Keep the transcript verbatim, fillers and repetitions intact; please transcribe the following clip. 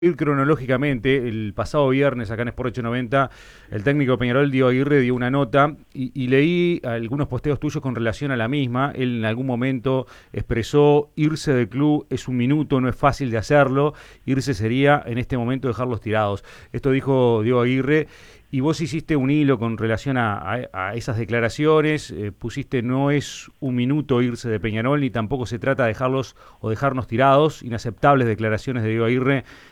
Ir cronológicamente, el pasado viernes acá en Sport ochocientos noventa, el técnico Peñarol, Diego Aguirre, dio una nota y, y leí algunos posteos tuyos con relación a la misma. Él en algún momento expresó: irse del club es un minuto, no es fácil de hacerlo, irse sería en este momento dejarlos tirados. Esto dijo Diego Aguirre. Y vos hiciste un hilo con relación a, a, a esas declaraciones, eh, pusiste: no es un minuto irse de Peñarol, ni tampoco se trata de dejarlos o dejarnos tirados. Inaceptables declaraciones de Diego Aguirre